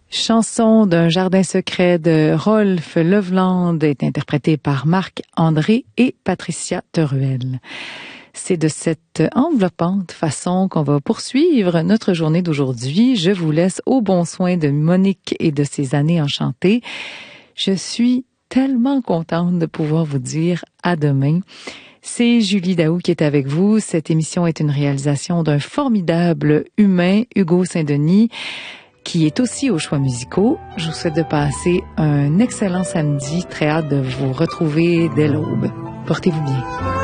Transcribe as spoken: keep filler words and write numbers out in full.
Chanson d'un jardin secret de Rolf Loveland est interprétée par Marc-André et Patricia Teruel. C'est de cette enveloppante façon qu'on va poursuivre notre journée d'aujourd'hui. Je vous laisse au bon soin de Monique et de ses années enchantées. Je suis tellement contente de pouvoir vous dire à demain. C'est Julie Daou qui est avec vous. Cette émission est une réalisation d'un formidable humain, Hugo Saint-Denis, qui est aussi aux choix musicaux. Je vous souhaite de passer un excellent samedi. Très hâte de vous retrouver dès l'aube. Portez-vous bien.